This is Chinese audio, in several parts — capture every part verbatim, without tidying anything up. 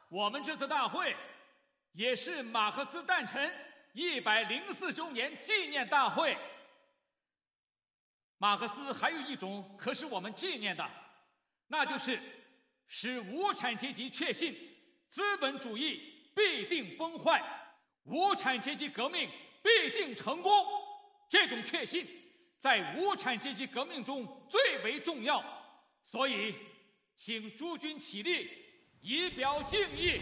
我们这次大会也是马克思诞辰一百零四周年纪念大会。马克思还有一种可使我们纪念的，那就是使无产阶级确信资本主义必定崩坏，无产阶级革命必定成功。这种确信在无产阶级革命中最为重要，所以请诸君起立，以表敬意。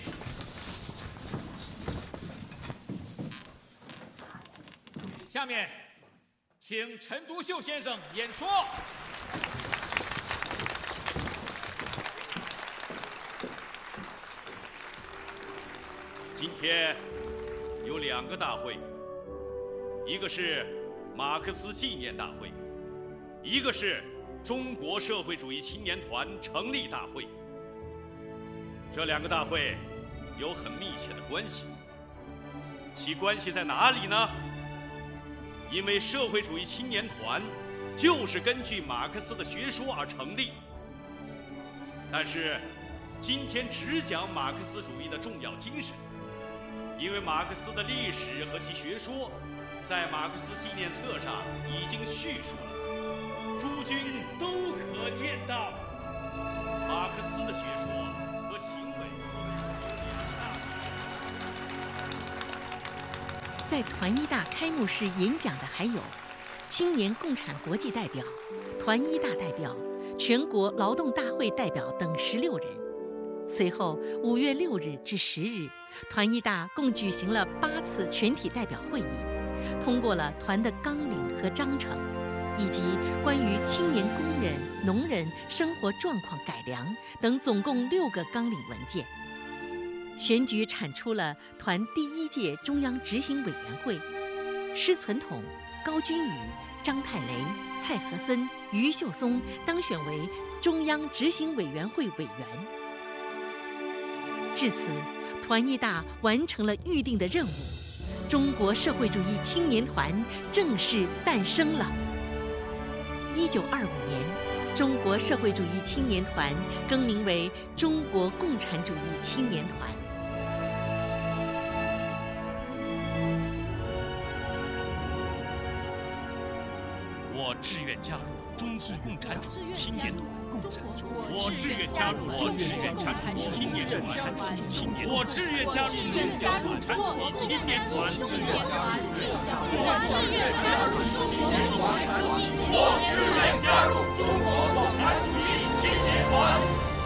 下面请陈独秀先生演说。 今天有两个大会，一个是马克思纪念大会，一个是中国社会主义青年团成立大会。这两个大会有很密切的关系，其关系在哪里呢？因为社会主义青年团就是根据马克思的学说而成立。但是今天只讲马克思主义的重要精神，因为马克思的历史和其学说在马克思纪念册上已经叙述了，诸君都可见到马克思的学说和行为。 在团一大开幕式演讲的还有青年共产国际代表、团一大代表、全国劳动大会代表等十六人。随后五月六日至十日，团一大共举行了八次全体代表会议，通过了团的纲领和章程，以及关于青年工人、农人生活状况改良等总共六个纲领文件。选举产出了团第一届中央执行委员会，施存统、高君宇、张太雷、蔡和森、余秀松当选为中央执行委员会委员。至此，团一大完成了预定的任务，中国社会主义青年团正式诞生了。一九二五年，中国社会主义青年团更名为中国共产主义青年团。 我志愿加入中国共产主义青年团。我志愿加入中国共产主义青年团。我志愿加入中国共产主义青年团。我志愿加入中国共产主义青年团。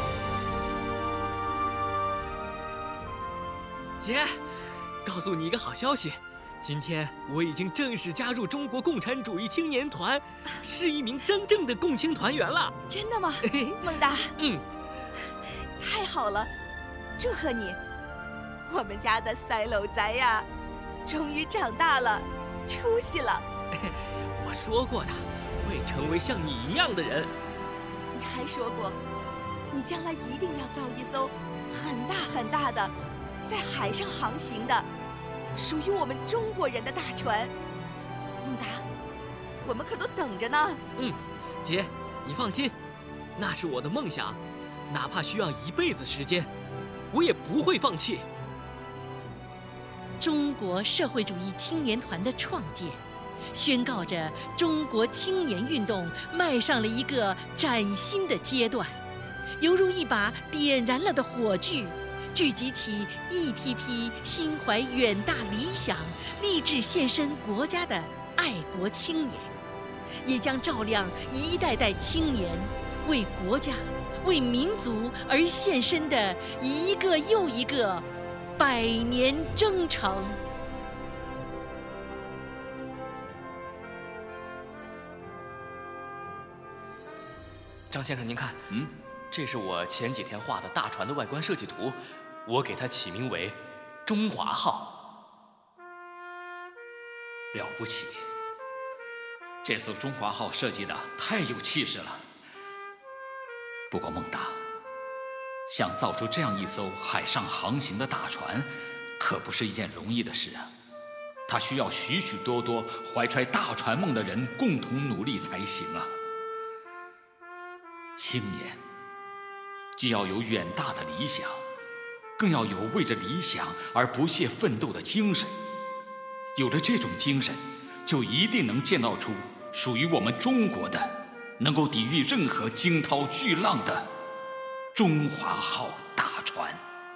姐，告诉你一个好消息。今天我已经正式加入中国共产主义青年团，是一名真正的共青团员了。 真的吗，孟达？ 嗯， 太好了，祝贺你！我们家的赛楼仔呀，终于长大了，出息了。 我说过的，会成为像你一样的人。 你还说过，你将来一定要造一艘很大很大的，在海上航行的。属于我们中国人的大船，孟达，我们可都等着呢。 嗯，姐，你放心，那是我的梦想，哪怕需要一辈子时间，我也不会放弃。 中国社会主义青年团的创建，宣告着中国青年运动迈上了一个崭新的阶段，犹如一把点燃了的火炬。聚集起一批批心怀远大理想、立志献身国家的爱国青年，也将照亮一代代青年为国家、为民族而献身的一个又一个百年征程。 张先生，您看，嗯，这是我前几天画的大船的外观设计图。我给它起名为“中华号”。 了不起！这艘中华号设计的太有气势了。不过孟达，想造出这样一艘海上航行的大船，可不是一件容易的事啊。它需要许许多多怀揣大船梦的人共同努力才行啊。青年既要有远大的理想， 更要有为着理想而不懈奋斗的精神。有了这种精神，就一定能建造出属于我们中国的、能够抵御任何惊涛巨浪的中华号大船。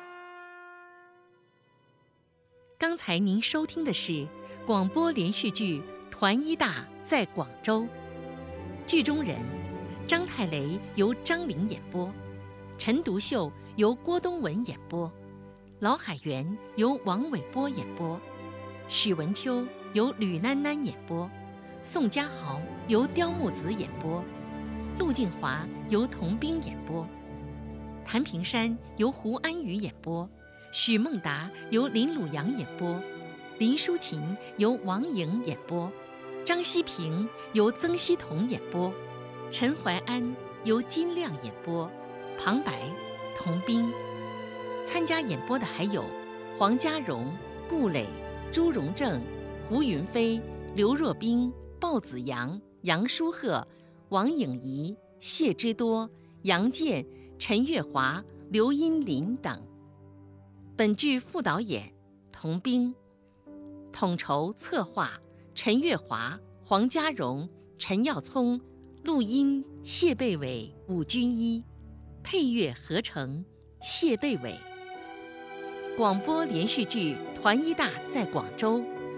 刚才您收听的是广播连续剧《团一大在广州》，剧中人张太雷由张玲演播，陈独秀由郭东文演播，老海员由王伟波演播，许文秋由吕囡囡演播，宋家豪由刁木子演播，陆静华由童兵演播，谭平山由胡安宇演播，许孟达由林鲁阳演播，林淑琴由王莹演播，张希平由曾希彤演播，陈怀安由金亮演播，旁白童兵。参加演播的还有黄家荣、顾磊、朱荣正、胡云飞、刘若冰、鲍子阳、杨书鹤、王颖仪、谢之多、杨健、陈月华、刘英林等。本剧副导演童兵，统筹策划陈月华、黄家荣、陈耀聪，录音谢贝伟、武军一，配乐合成谢贝伟。广播连续剧《团一大在广州》